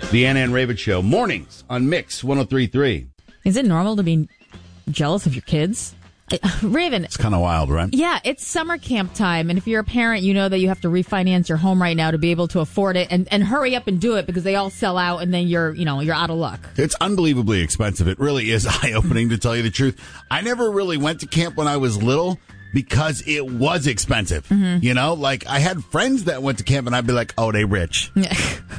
The Anna and Raven Show, mornings on Mix 103.3. Is it normal to be jealous of your kids? Raven. It's kind of wild, right? Yeah, it's summer camp time, and if you're a parent, you know that you have to refinance your home right now to be able to afford it, and hurry up and do it because they all sell out, and then you're out of luck. It's unbelievably expensive. It really is eye-opening, to tell you the truth. I never really went to camp when I was little because it was expensive. Mm-hmm. You know, like I had friends that went to camp, and I'd be like, "Oh, they rich." But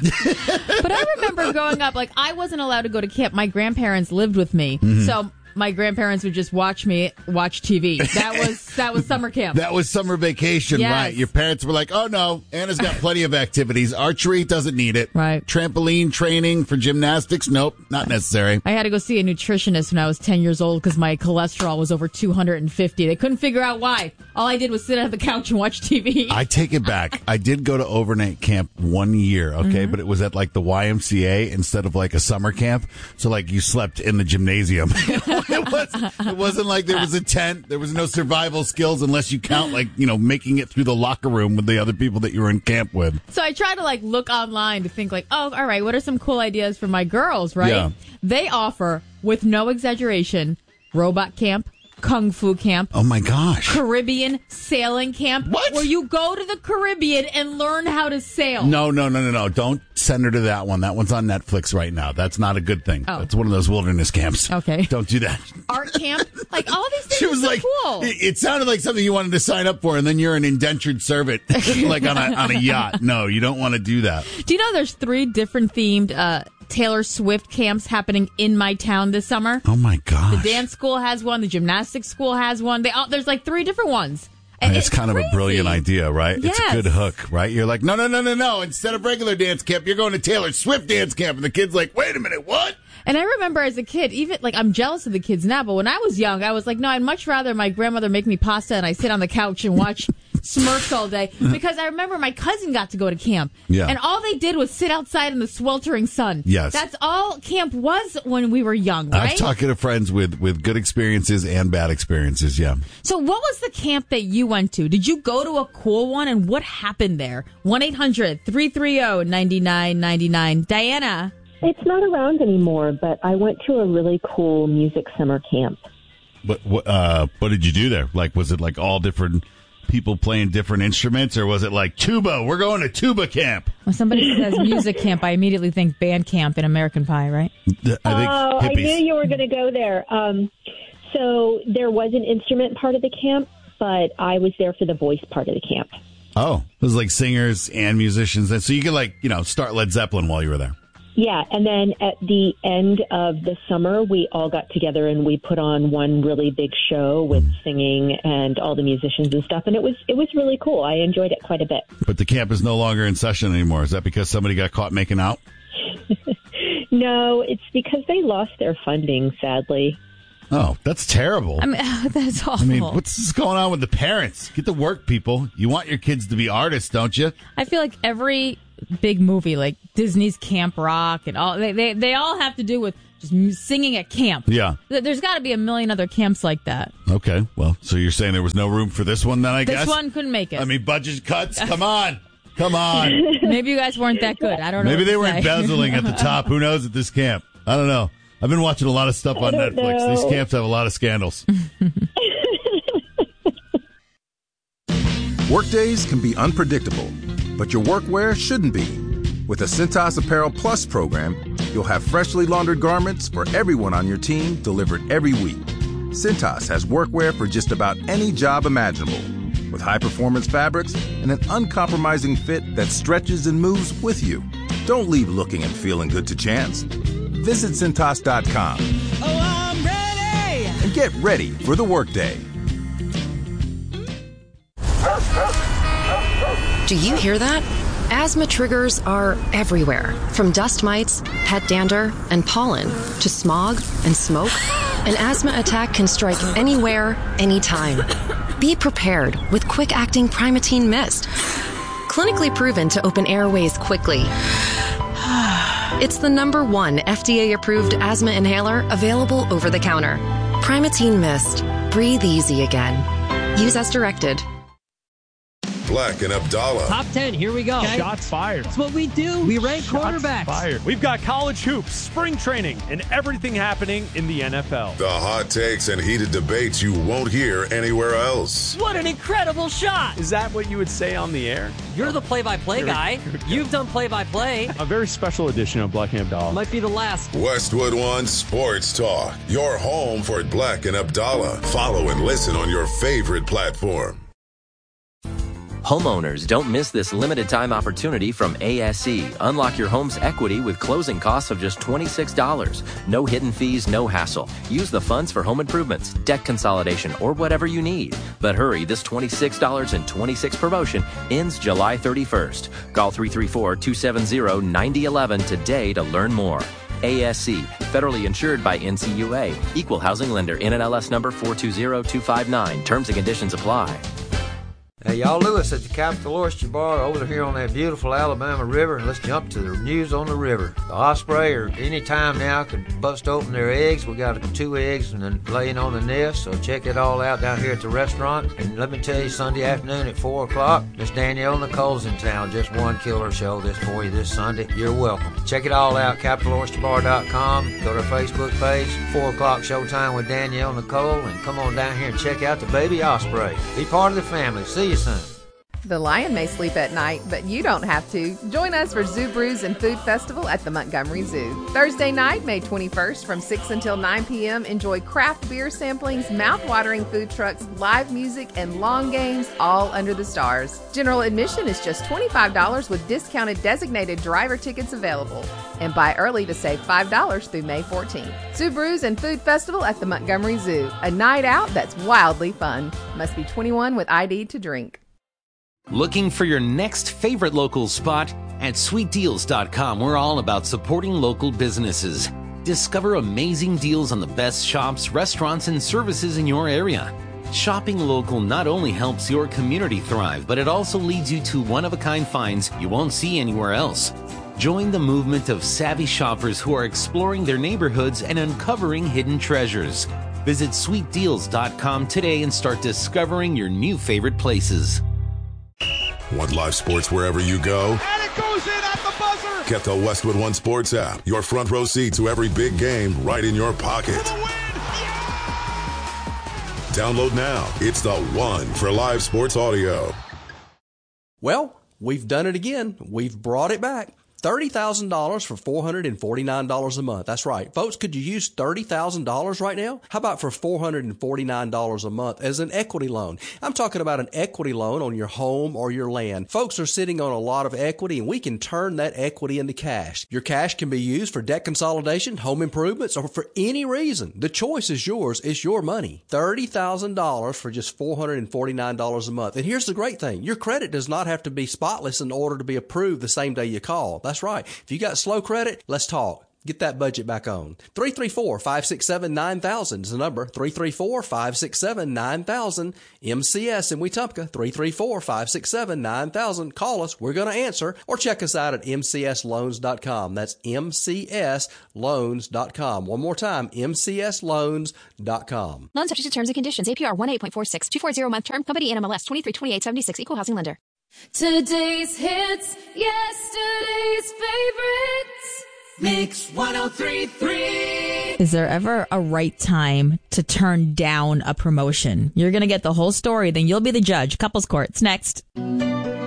I remember growing up, like I wasn't allowed to go to camp. My grandparents lived with me, so my grandparents would just watch me watch TV. That was summer camp. That was summer vacation, yes. Right? Your parents were like, "Oh no, Anna's got plenty of activities. Archery doesn't need it. Right? Trampoline training for gymnastics, nope, not necessary." I had to go see a nutritionist when I was 10 years old because my cholesterol was over 250. They couldn't figure out why. All I did was sit on the couch and watch TV. I take it back. I did go to overnight camp 1 year, okay, but it was at like the YMCA instead of like a summer camp. So like you slept in the gymnasium. It wasn't like there was a tent. There was no survival skills unless you count like, making it through the locker room with the other people that you were in camp with. So I try to like look online to think like, oh, all right, what are some cool ideas for my girls, right? Yeah. They offer, with no exaggeration, robot camp, kung fu camp. Oh my gosh. Caribbean sailing camp. What? Where you go to the Caribbean and learn how to sail. No. Don't send her to that one. That one's on Netflix right now. That's not a good thing. Oh. That's one of those wilderness camps. Okay. Don't do that. Art camp. Like all these things she was are so like, cool. It sounded like something you wanted to sign up for, and then you're an indentured servant like on a yacht. No, you don't want to do that. Do you know there's 3 different themed Taylor Swift camps happening in my town this summer? Oh my gosh. The dance school has one. The gymnastics school has one. There's like 3 different ones. And it's kind crazy. of a brilliant idea, right? Yes. It's a good hook, right? You're like, no. Instead of regular dance camp, you're going to Taylor Swift dance camp. And the kid's like, wait a minute, what? And I remember as a kid, even like I'm jealous of the kids now, but when I was young, I was like, no, I'd much rather my grandmother make me pasta and I sit on the couch and watch Smurfs all day. Because I remember my cousin got to go to camp. Yeah. And all they did was sit outside in the sweltering sun. Yes. That's all camp was when we were young, right? I've talked to friends with good experiences and bad experiences, yeah. So what was the camp that you went to? Did you go to a cool one, and what happened there? 1-800-330-9999. Diana. It's not around anymore, but I went to a really cool music summer camp. What did you do there? Like, was it like all different people playing different instruments, or was it like tuba? We're going to tuba camp. When somebody says music camp, I immediately think band camp in American Pie, right? I knew you were going to go there. So there was an instrument part of the camp, but I was there for the voice part of the camp. Oh, it was like singers and musicians. And so you could start Led Zeppelin while you were there. Yeah, and then at the end of the summer, we all got together and we put on one really big show with singing and all the musicians and stuff, and it was really cool. I enjoyed it quite a bit. But the camp is no longer in session anymore. Is that because somebody got caught making out? No, it's because they lost their funding, sadly. Oh, that's terrible. I mean, that's awful. I mean, what's going on with the parents? Get to work, people. You want your kids to be artists, don't you? I feel like every big movie, like Disney's Camp Rock and all, they all have to do with just singing at camp. Yeah. There's got to be a million other camps like that. Okay, well, so you're saying there was no room for this one then, I guess? This one couldn't make it. I mean, budget cuts? Come on. Maybe you guys weren't that good. I don't know. Maybe they were embezzling at the top. Who knows at this camp? I don't know. I've been watching a lot of stuff on Netflix. know. These camps have a lot of scandals. Workdays can be unpredictable, but your workwear shouldn't be. With the Cintas Apparel Plus program, you'll have freshly laundered garments for everyone on your team delivered every week. Cintas has workwear for just about any job imaginable, with high-performance fabrics and an uncompromising fit that stretches and moves with you. Don't leave looking and feeling good to chance. Visit Cintas.com. Oh, I'm ready! And get ready for the workday. Do you hear that? Asthma triggers are everywhere, from dust mites, pet dander, and pollen, to smog and smoke. An asthma attack can strike anywhere, anytime. Be prepared with quick-acting Primatene Mist. Clinically proven to open airways quickly. It's the #1 FDA-approved asthma inhaler available over the counter. Primatene Mist. Breathe easy again. Use as directed. Black and Abdallah. Top 10, here we go. Okay. Shots fired. That's what we do. We rank quarterbacks. Fired. We've got college hoops, spring training, and everything happening in the NFL. The hot takes and heated debates you won't hear anywhere else. What an incredible shot. Is that what you would say on the air? You're the play-by-play guy. You've done play-by-play. A very special edition of Black and Abdallah. Might be the last. Westwood One Sports Talk. Your home for Black and Abdallah. Follow and listen on your favorite platform. Homeowners, don't miss this limited time opportunity from ASE. Unlock your home's equity with closing costs of just $26. No hidden fees, no hassle. Use the funds for home improvements, debt consolidation, or whatever you need. But hurry, this $26.26 promotion ends July 31st. Call 334-270-9011 today to learn more. ASC, federally insured by NCUA. Equal housing lender, NMLS number 420259. Terms and conditions apply. Hey, y'all, Lewis at the Capital Oyster Bar over here on that beautiful Alabama River, and let's jump to the news on the river. The osprey, or any time now, could bust open their eggs. We got 2 eggs and then laying on the nest, so check it all out down here at the restaurant. And let me tell you, Sunday afternoon at 4 o'clock, Miss Danielle Nicole's in town. Just one killer show this for you this Sunday. You're welcome. Check it all out, CapitalOysterBar.com. Go to our Facebook page, 4 o'clock showtime with Danielle Nicole, and come on down here and check out the baby osprey. Be part of the family. See you soon. The lion may sleep at night, but you don't have to. Join us for Zoo Brews and Food Festival at the Montgomery Zoo. Thursday night, May 21st from 6 until 9 p.m. Enjoy craft beer samplings, mouth-watering food trucks, live music, and long games, all under the stars. General admission is just $25 with discounted designated driver tickets available. And buy early to save $5 through May 14th. Zoo Brews and Food Festival at the Montgomery Zoo. A night out that's wildly fun. Must be 21 with ID to drink. Looking for your next favorite local spot? At SweetDeals.com, we're all about supporting local businesses. Discover amazing deals on the best shops, restaurants, and services in your area. Shopping local not only helps your community thrive, but it also leads you to one-of-a-kind finds you won't see anywhere else. Join the movement of savvy shoppers who are exploring their neighborhoods and uncovering hidden treasures. Visit SweetDeals.com today and start discovering your new favorite places. Want live sports wherever you go? And it goes in at the buzzer. Get the Westwood One Sports app. Your front row seat to every big game right in your pocket. Download now. It's the one for live sports audio. Well, we've done it again. We've brought it back. $30,000 for $449 a month. That's right. Folks, could you use $30,000 right now? How about for $449 a month as an equity loan? I'm talking about an equity loan on your home or your land. Folks are sitting on a lot of equity, and we can turn that equity into cash. Your cash can be used for debt consolidation, home improvements, or for any reason. The choice is yours. It's your money. $30,000 for just $449 a month. And here's the great thing. Your credit does not have to be spotless in order to be approved the same day you call. That's right. If you got slow credit, let's talk. Get that budget back on. 334-567-9000 is the number. 334-567-9000. MCS in Wetumpka. 334-567-9000. Call us. We're going to answer. Or check us out at mcsloans.com. That's mcsloans.com. One more time, mcsloans.com. Loan subject to terms and conditions. APR 1.846. 240 month term. Company NMLS 232876. Equal housing lender. Today's hits, yesterday's favorites. Mix 103.3. Is there ever a right time to turn down a promotion? You're going to get the whole story, then you'll be the judge. Couples Court's next.